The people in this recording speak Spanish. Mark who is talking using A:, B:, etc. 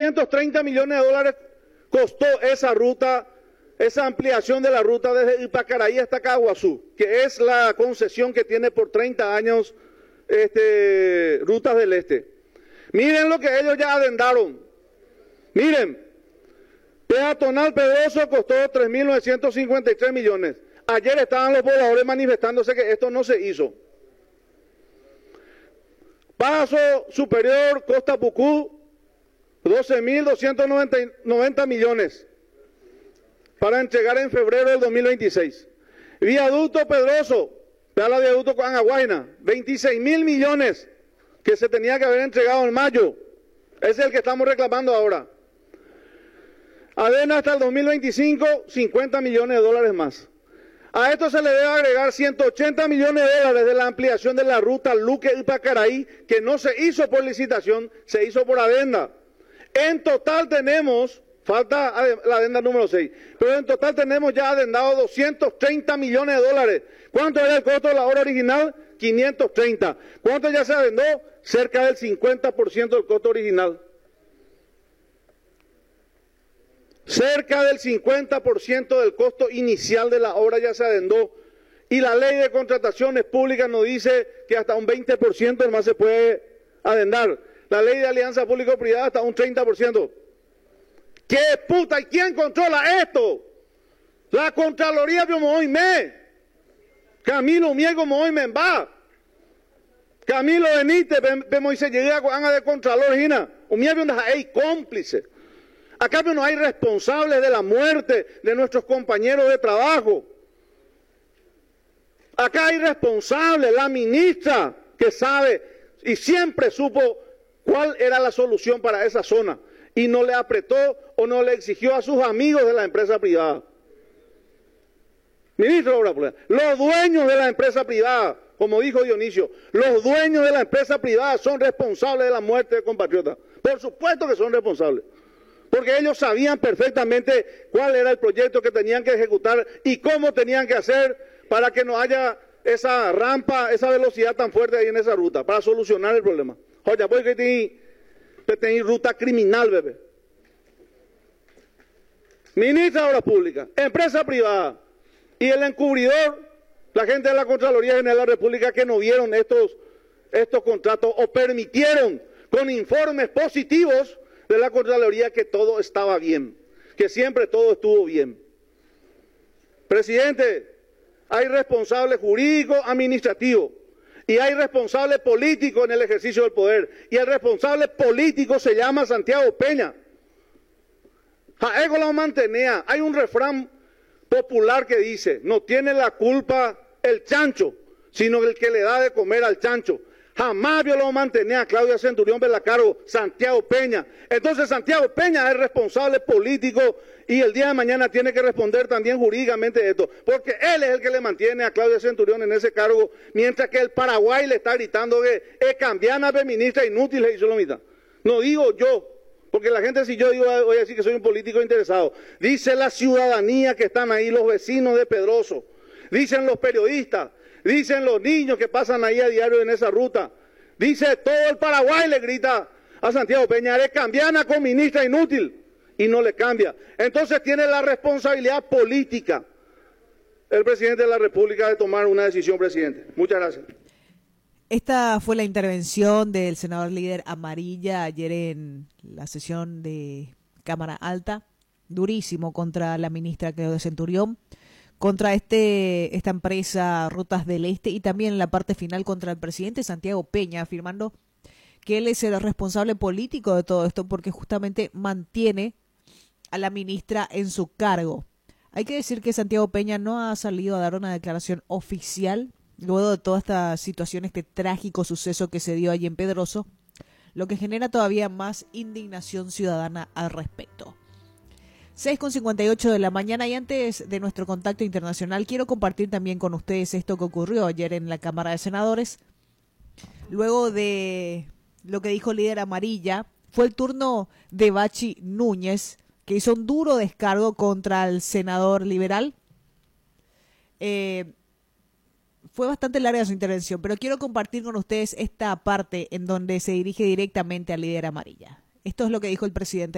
A: $530 millones costó esa ruta, esa ampliación de la ruta desde Ipacaraí hasta Caguazú, que es la concesión que tiene por 30 años Rutas del Este. Miren lo que ellos ya adendaron. Miren, peatonal Pedroso costó 3.953 millones. Ayer estaban los pobladores manifestándose que esto no se hizo. Paso superior Costa Pucú, 12.290 millones para entregar en febrero del 2026. Viaducto Pedroso, la viaducto Coangaguaina, 26.000 millones que se tenía que haber entregado en mayo. Ese es el que estamos reclamando ahora. Adena hasta el 2025, $50 millones más. A esto se le debe agregar $180 millones de la ampliación de la ruta Luque-Ipacaraí, que no se hizo por licitación, se hizo por adenda. En total tenemos, falta la adenda número 6, pero en total tenemos ya adendado $230 millones. ¿Cuánto era el costo de la obra original? 530. ¿Cuánto ya se adendó? Cerca del 50% del costo original. Cerca del 50% del costo inicial de la obra ya se adendó. Y la ley de contrataciones públicas nos dice que hasta un 20% más se puede adendar. La ley de alianza público-privada hasta un 30%. ¿Qué puta? ¿Y quién controla esto? La Contraloría como hoy me. Camilo Miego como hoy me va. Camilo Benítez, vemos y se llega a de Contralor, Gina. Un miembro de ahí cómplice. Acá no hay responsables de la muerte de nuestros compañeros de trabajo. Acá hay responsables, la ministra que sabe y siempre supo cuál era la solución para esa zona y no le apretó o no le exigió a sus amigos de la empresa privada. Ministro de Obras Públicas, los dueños de la empresa privada, como dijo Dionisio, los dueños de la empresa privada son responsables de la muerte de compatriotas. Por supuesto que son responsables. Porque ellos sabían perfectamente cuál era el proyecto que tenían que ejecutar y cómo tenían que hacer para que no haya esa rampa, esa velocidad tan fuerte ahí en esa ruta, para solucionar el problema. Oye, porque tiene ruta criminal, bebé. Ministra de Obras Públicas, empresa privada y el encubridor, la gente de la Contraloría General de la República que no vieron estos contratos o permitieron con informes positivos de la Contraloría que todo estaba bien, que siempre todo estuvo bien. Presidente, hay responsable jurídico, administrativo, y hay responsable político en el ejercicio del poder, y el responsable político se llama Santiago Peña. Jaego la mantenea. Hay un refrán popular que dice, no tiene la culpa el chancho, sino el que le da de comer al chancho. Jamás vio lo mantenía Claudia Centurión Belacargo, Santiago Peña. Entonces Santiago Peña es responsable político y el día de mañana tiene que responder también jurídicamente de esto, porque él es el que le mantiene a Claudia Centurión en ese cargo, mientras que el Paraguay le está gritando que es cambiana, ministra inútil, y solomita. No digo yo, porque la gente, si yo digo, voy a decir que soy un político interesado. Dice la ciudadanía que están ahí, los vecinos de Pedroso, dicen los periodistas, dicen los niños que pasan ahí a diario en esa ruta. Dice todo el Paraguay, le grita a Santiago Peña, eres cambiana con ministra inútil. Y no le cambia. Entonces tiene la responsabilidad política el presidente de la República de tomar una decisión, presidente. Muchas gracias.
B: Esta fue la intervención del senador líder Amarilla ayer en la sesión de Cámara Alta. Durísimo contra la ministra Claudia Centurión, contra esta empresa Rutas del Este y también en la parte final contra el presidente Santiago Peña, afirmando que él es el responsable político de todo esto porque justamente mantiene a la ministra en su cargo. Hay que decir que Santiago Peña no ha salido a dar una declaración oficial luego de toda esta situación, este trágico suceso que se dio allí en Pedroso, lo que genera todavía más indignación ciudadana al respecto. 6:58 de la mañana y antes de nuestro contacto internacional quiero compartir también con ustedes esto que ocurrió ayer en la Cámara de Senadores. Luego de lo que dijo el líder Amarilla, fue el turno de Bachi Núñez, que hizo un duro descargo contra el senador liberal. Fue bastante larga su intervención, pero quiero compartir con ustedes esta parte en donde se dirige directamente al líder Amarilla. Esto es lo que dijo el presidente